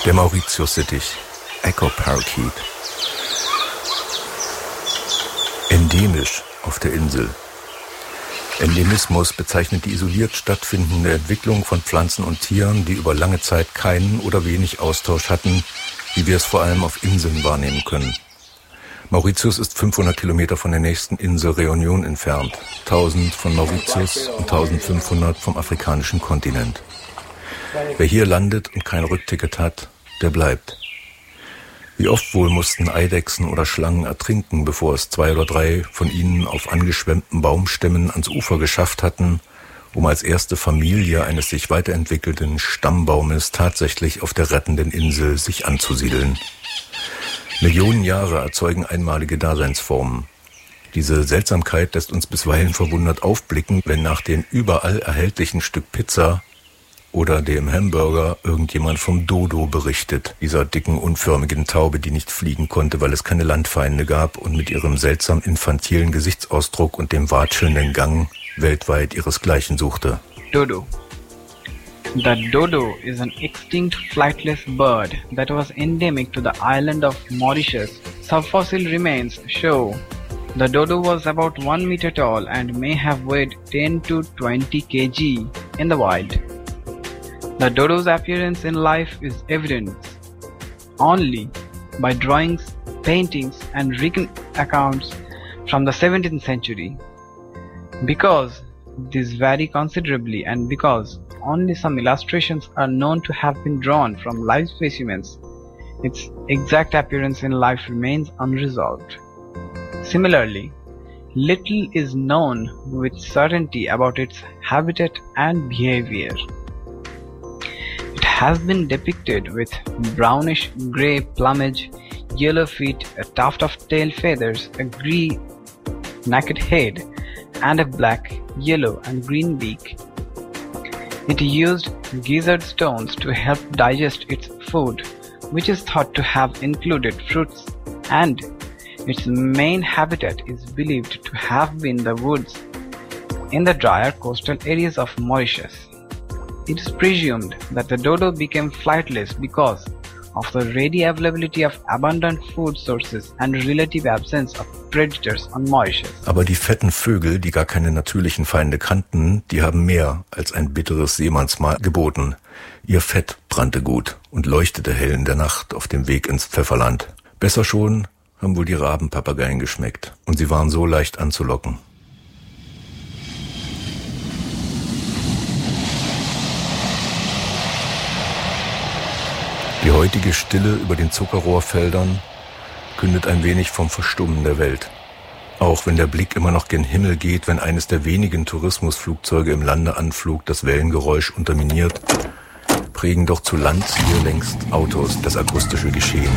Der Mauritius-Sittich, Echo Parakeet. Endemisch auf der Insel. Endemismus bezeichnet die isoliert stattfindende Entwicklung von Pflanzen und Tieren, die über lange Zeit keinen oder wenig Austausch hatten, wie wir es vor allem auf Inseln wahrnehmen können. Mauritius ist 500 Kilometer von der nächsten Insel Réunion entfernt, 1000 von Mauritius und 1500 vom afrikanischen Kontinent. Wer hier landet und kein Rückticket hat, der bleibt. Wie oft wohl mussten Eidechsen oder Schlangen ertrinken, bevor es 2 oder 3 von ihnen auf angeschwemmten Baumstämmen ans Ufer geschafft hatten, um als erste Familie eines sich weiterentwickelten Stammbaumes tatsächlich auf der rettenden Insel sich anzusiedeln. Millionen Jahre erzeugen einmalige Daseinsformen. Diese Seltsamkeit lässt uns bisweilen verwundert aufblicken, wenn nach dem überall erhältlichen Stück Pizza oder dem Hamburger irgendjemand vom Dodo berichtet, dieser dicken, unförmigen Taube, die nicht fliegen konnte, weil es keine Landfeinde gab und mit ihrem seltsam infantilen Gesichtsausdruck und dem watschelnden Gang weltweit ihresgleichen suchte. Dodo. The dodo is an extinct flightless bird that was endemic to the island of Mauritius. Subfossil remains show the dodo was about 1 meter tall and may have weighed 10 to 20 kg in the wild. The dodo's appearance in life is evident only by drawings, paintings and written accounts from the 17th century. Because these vary considerably and because only some illustrations are known to have been drawn from live specimens, its exact appearance in life remains unresolved. Similarly, little is known with certainty about its habitat and behavior. It has been depicted with brownish grey plumage, yellow feet, a tuft of tail feathers, a grey naked head, and a black, yellow and green beak. It used gizzard stones to help digest its food, which is thought to have included fruits, and its main habitat is believed to have been the woods in the drier coastal areas of Mauritius. It is presumed that the dodo became flightless because of the ready availability of abundant food sources and relative absence of predators on Mauritius. Aber die fetten Vögel, die gar keine natürlichen Feinde kannten, die haben mehr als ein bitteres Seemannsmahl geboten. Ihr Fett brannte gut und leuchtete hell in der Nacht auf dem Weg ins Pfefferland. Besser schon haben wohl die Rabenpapageien geschmeckt und sie waren so leicht anzulocken. Die heutige Stille über den Zuckerrohrfeldern kündet ein wenig vom Verstummen der Welt. Auch wenn der Blick immer noch gen Himmel geht, wenn eines der wenigen Tourismusflugzeuge im Landeanflug das Wellengeräusch unterminiert, prägen doch zu Land hier längst Autos das akustische Geschehen.